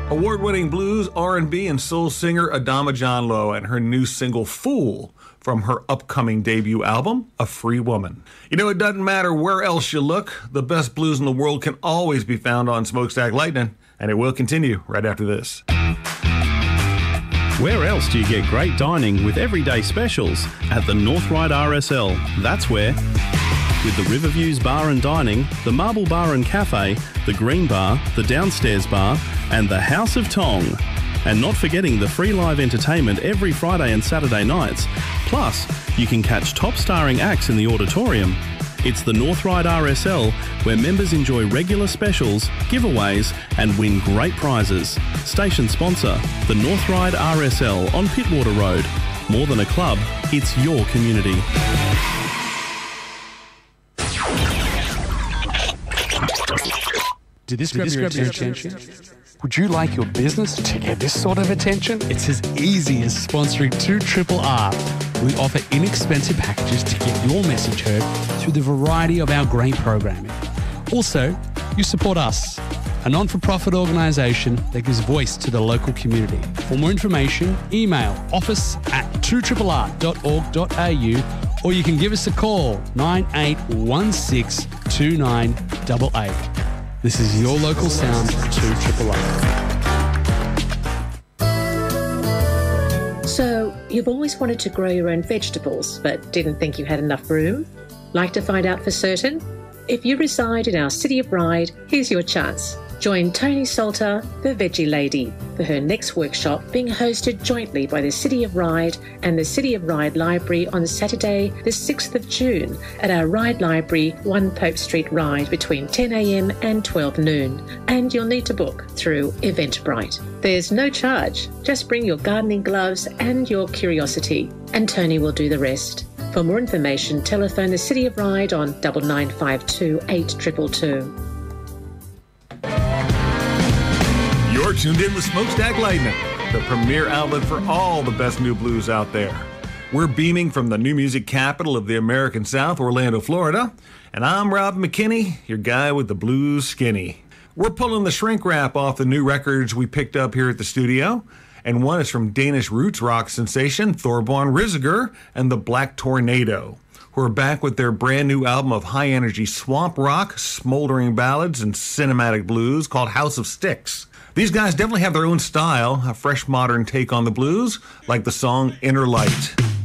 Award-winning blues, R&B, and soul singer Adama John Lowe and her new single, Fool, from her upcoming debut album, A Free Woman. You know, it doesn't matter where else you look, the best blues in the world can always be found on Smokestack Lightning, and it will continue right after this. Where else do you get great dining with everyday specials? At the North Ryde RSL. That's where. With the Riverviews Bar and Dining, the Marble Bar and Cafe, the Green Bar, the Downstairs Bar, and the House of Tong. And not forgetting the free live entertainment every Friday and Saturday nights. Plus, you can catch top starring acts in the auditorium. It's the North Ryde RSL, where members enjoy regular specials, giveaways, and win great prizes. Station sponsor, the North Ryde RSL on Pittwater Road. More than a club, it's your community. Did this grab your attention? Would you like your business to get this sort of attention? It's as easy as sponsoring 2RRR. We offer inexpensive packages to get your message heard through the variety of our great programming. Also, you support us, a non-for-profit organisation that gives voice to the local community. For more information, email office@2RRR.org.au or you can give us a call, 9816 2988. This is your local sound, 2RRR. So, you've always wanted to grow your own vegetables, but didn't think you had enough room? Like to find out for certain? If you reside in our City of Ryde, here's your chance. Join Tony Salter, the Veggie Lady, for her next workshop being hosted jointly by the City of Ryde and the City of Ryde Library on Saturday, the 6th of June at our Ryde Library, 1 Pope Street, Ryde, between 10 a.m. and 12 noon. And you'll need to book through Eventbrite. There's no charge. Just bring your gardening gloves and your curiosity, and Tony will do the rest. For more information, telephone the City of Ryde on 9952 8222. You're tuned in with Smokestack Lightning, the premier outlet for all the best new blues out there. We're beaming from the new music capital of the American South, Orlando, Florida, and I'm Rob McKinney, your guy with the blues skinny. We're pulling the shrink wrap off the new records we picked up here at the studio, and one is from Danish roots rock sensation Thorbjørn Risager and the Black Tornado, who are back with their brand new album of high-energy swamp rock, smoldering ballads, and cinematic blues called House of Sticks. These guys definitely have their own style, a fresh modern take on the blues, like the song Inner Light.